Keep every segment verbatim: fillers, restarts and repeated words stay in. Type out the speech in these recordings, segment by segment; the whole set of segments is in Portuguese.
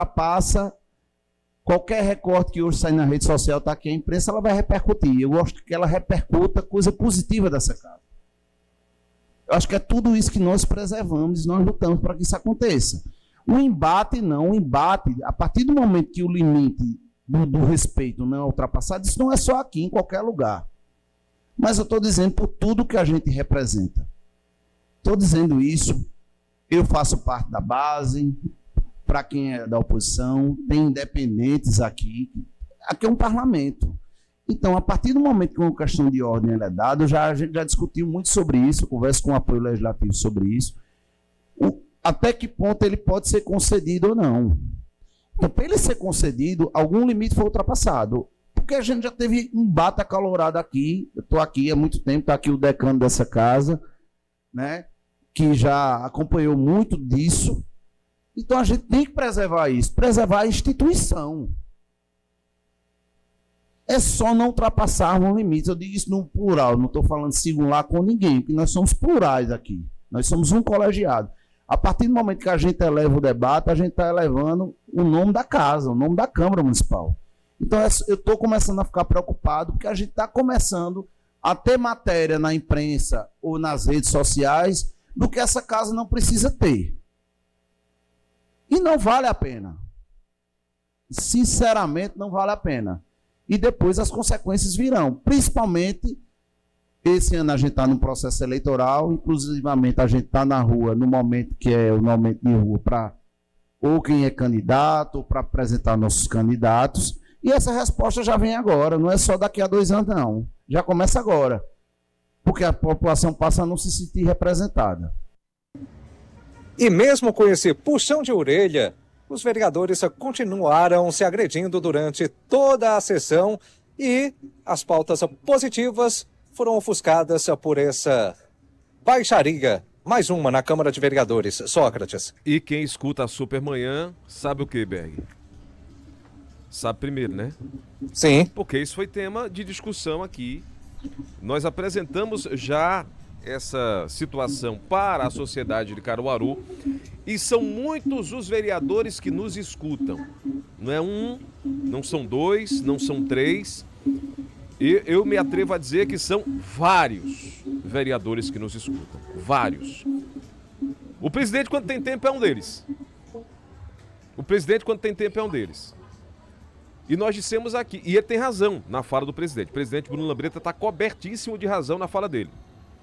passa, qualquer recorte que hoje sai na rede social, está aqui a imprensa, ela vai repercutir. Eu gosto que ela repercuta coisa positiva dessa casa. Eu acho que é tudo isso que nós preservamos e nós lutamos para que isso aconteça. O embate não, o embate, a partir do momento que o limite do, do respeito não é ultrapassado, isso não é só aqui, em qualquer lugar. Mas eu estou dizendo por tudo que a gente representa. Estou dizendo isso, eu faço parte da base, para quem é da oposição, tem independentes aqui, aqui é um parlamento. Então, a partir do momento que uma questão de ordem é dada, já, a gente já discutiu muito sobre isso, converso com o apoio legislativo sobre isso, o, até que ponto ele pode ser concedido ou não. Então, para ele ser concedido, algum limite foi ultrapassado. Porque a gente já teve um embate acalorado aqui, eu estou aqui há muito tempo, está aqui o decano dessa casa, né, que já acompanhou muito disso. Então, a gente tem que preservar isso, preservar a instituição. É só não ultrapassarmos limites. Eu digo isso no plural, não estou falando singular com ninguém, porque nós somos plurais aqui. Nós somos um colegiado. A partir do momento que a gente eleva o debate, a gente está elevando o nome da casa, o nome da Câmara Municipal. Então, eu estou começando a ficar preocupado, porque a gente está começando a ter matéria na imprensa ou nas redes sociais do que essa casa não precisa ter. E não vale a pena. Sinceramente, não vale a pena. E depois as consequências virão. Principalmente, esse ano a gente está num processo eleitoral, inclusivamente a gente está na rua no momento que é o momento de rua para ou quem é candidato, ou para apresentar nossos candidatos. E essa resposta já vem agora, não é só daqui a dois anos, não. Já começa agora. Porque a população passa a não se sentir representada. E mesmo com esse puxão de orelha, os vereadores continuaram se agredindo durante toda a sessão e as pautas positivas foram ofuscadas por essa baixaria. Mais uma na Câmara de Vereadores. Sócrates. E quem escuta a Supermanhã sabe o que, Berg? Sabe primeiro, né? Sim. Porque isso foi tema de discussão aqui. Nós apresentamos já essa situação para a sociedade de Caruaru e são muitos os vereadores que nos escutam. Não é um, não são dois, não são três. E eu me atrevo a dizer que são vários vereadores que nos escutam. Vários. O presidente, quando tem tempo, é um deles. O presidente, quando tem tempo, é um deles. E nós dissemos aqui, e ele tem razão na fala do presidente. O presidente Bruno Lambreta está cobertíssimo de razão na fala dele.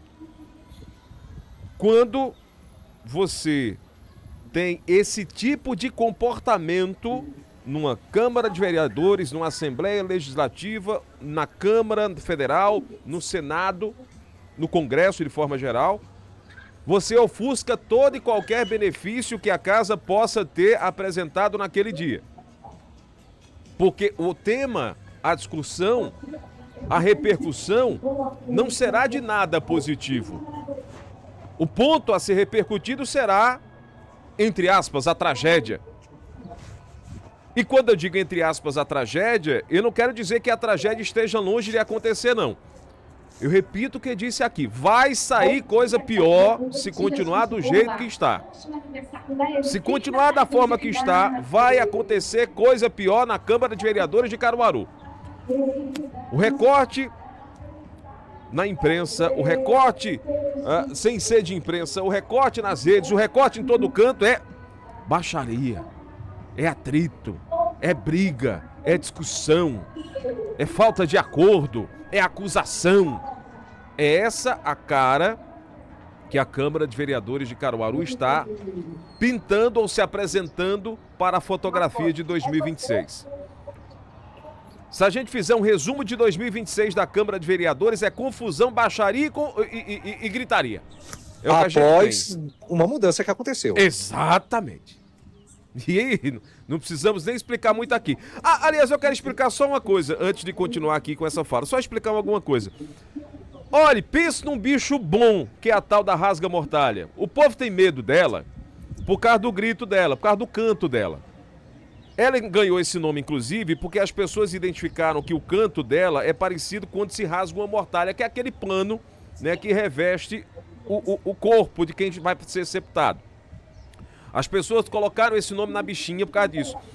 Quando você tem esse tipo de comportamento numa Câmara de Vereadores, numa Assembleia Legislativa, na Câmara Federal, no Senado, no Congresso de forma geral, você ofusca todo e qualquer benefício que a casa possa ter apresentado naquele dia. Porque o tema, a discussão, a repercussão não será de nada positivo. O ponto a ser repercutido será, entre aspas, a tragédia. E quando eu digo entre aspas a tragédia, eu não quero dizer que a tragédia esteja longe de acontecer, não. Eu repito o que eu disse aqui, vai sair coisa pior se continuar do jeito que está. Se continuar da forma que está, vai acontecer coisa pior na Câmara de Vereadores de Caruaru. O recorte na imprensa, o recorte uh, sem ser de imprensa, o recorte nas redes, o recorte em todo canto é baixaria, é atrito, é briga, é discussão, é falta de acordo, é acusação. É essa a cara que a Câmara de Vereadores de Caruaru está pintando ou se apresentando para a fotografia de dois mil e vinte e seis. Se a gente fizer um resumo de dois mil e vinte e seis da Câmara de Vereadores, é confusão, baixaria e, e, e, e gritaria. É o que após uma mudança que aconteceu. Exatamente. E aí, não precisamos nem explicar muito aqui. Ah, aliás, eu quero explicar só uma coisa, antes de continuar aqui com essa fala. Só explicar alguma coisa. Olha, pense num bicho bom, que é a tal da rasga-mortalha. O povo tem medo dela por causa do grito dela, por causa do canto dela. Ela ganhou esse nome, inclusive, porque as pessoas identificaram que o canto dela é parecido quando se rasga uma mortalha, que é aquele pano, né, que reveste o, o, o corpo de quem vai ser sepultado. As pessoas colocaram esse nome na bichinha por causa disso.